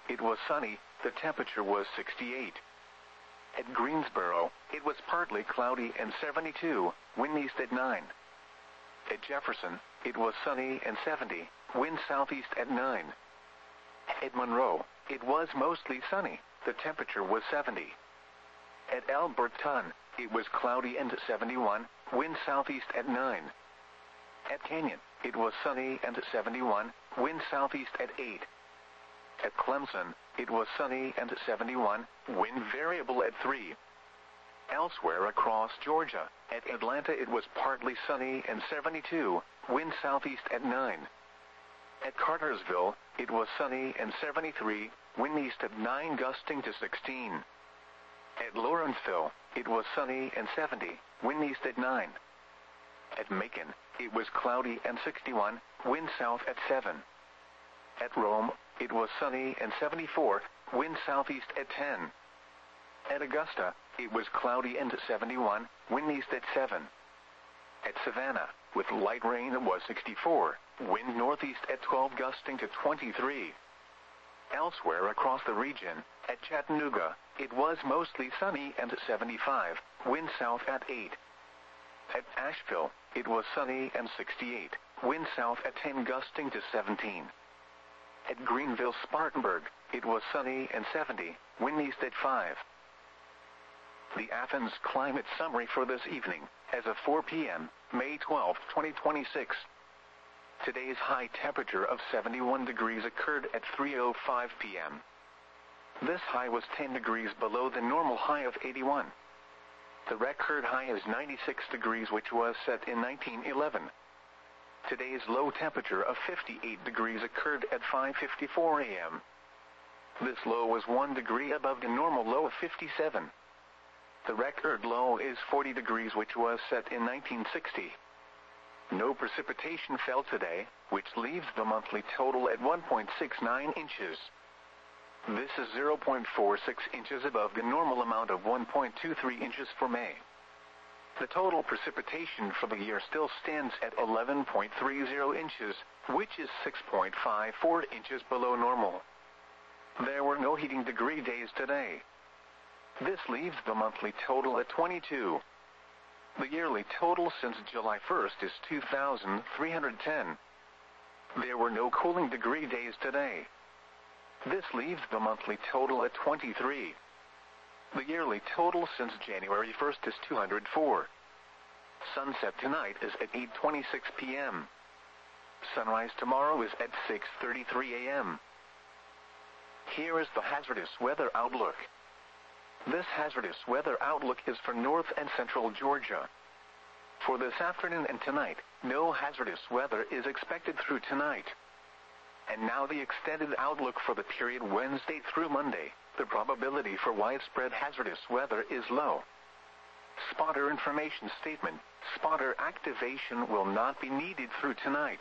it was sunny, the temperature was 68. At Greensboro, it was partly cloudy and 72, wind east at 9. At Jefferson, it was sunny and 70, wind southeast at 9. At Monroe, it was mostly sunny, the temperature was 70. At Alberton, it was cloudy and 71, wind southeast at 9. At Canyon, it was sunny and 71, wind southeast at 8. At Clemson, it was sunny and 71, wind variable at 3. Elsewhere across Georgia, at Atlanta it was partly sunny and 72, wind southeast at 9. At Cartersville, it was sunny and 73, wind east at 9 gusting to 16. At Lawrenceville, it was sunny and 70, wind east at 9. At Macon, it was cloudy and 61, wind south at 7. At Rome, it was sunny and 74, wind southeast at 10. At Augusta, it was cloudy and 71, wind east at 7. At Savannah, with light rain, it was 64, wind northeast at 12 gusting to 23. Elsewhere across the region, at Chattanooga, it was mostly sunny and 75, wind south at 8. At Asheville, it was sunny and 68, wind south at 10 gusting to 17. At Greenville-Spartanburg, it was sunny and 70, wind east at 5. The Athens climate summary for this evening, as of 4 p.m., May 12, 2026. Today's high temperature of 71 degrees occurred at 3:05 p.m. This high was 10 degrees below the normal high of 81. The record high is 96 degrees, which was set in 1911. Today's low temperature of 58 degrees occurred at 5:54 a.m. This low was 1 degree above the normal low of 57. The record low is 40 degrees, which was set in 1960. No precipitation fell today, which leaves the monthly total at 1.69 inches. This is 0.46 inches above the normal amount of 1.23 inches for May. The total precipitation for the year still stands at 11.30 inches, which is 6.54 inches below normal. There were no heating degree days today. This leaves the monthly total at 22. The yearly total since July 1st is 2,310. There were no cooling degree days today. This leaves the monthly total at 23. The yearly total since January 1st is 204. Sunset tonight is at 8:26 p.m. Sunrise tomorrow is at 6:33 a.m. Here is the hazardous weather outlook. This hazardous weather outlook is for north and central Georgia. For this afternoon and tonight, no hazardous weather is expected through tonight. And now the extended outlook for the period Wednesday through Monday. The probability for widespread hazardous weather is low. Spotter information statement. Spotter activation will not be needed through tonight.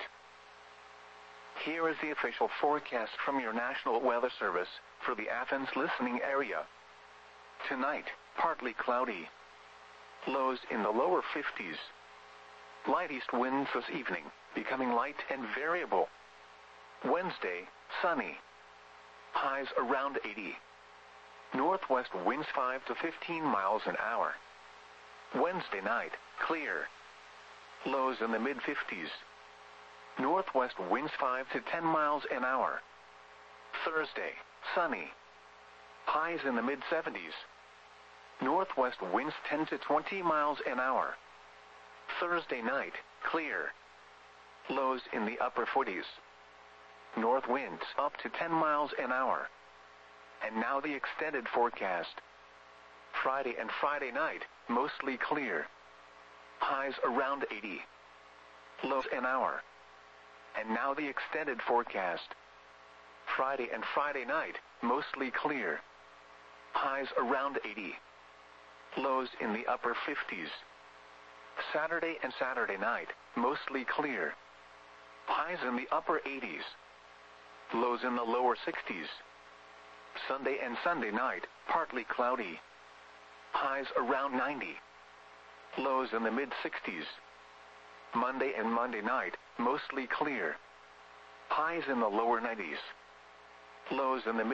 Here is the official forecast from your National Weather Service for the Athens listening area. Tonight, partly cloudy. Lows in the lower 50s. Light east winds this evening, becoming light and variable. Wednesday, sunny. Highs around 80. Northwest winds 5 to 15 miles an hour. Wednesday night, clear. Lows in the mid-50s. Northwest winds 5 to 10 miles an hour. Thursday, sunny. Highs in the mid-70s. Northwest winds 10 to 20 miles an hour. Thursday night, clear. Lows in the upper 40s. North winds up to 10 miles an hour. And now the extended forecast. Friday and Friday night, mostly clear. Highs around 80. Lows an hour. And now the extended forecast. Friday and Friday night, mostly clear. Highs around 80. Lows in the upper 50s. Saturday and Saturday night, mostly clear. Highs in the upper 80s. Lows in the lower 60s. Sunday and Sunday night, partly cloudy. Highs around 90. Lows in the mid-60s. Monday and Monday night, mostly clear. Highs in the lower 90s. Lows in the mid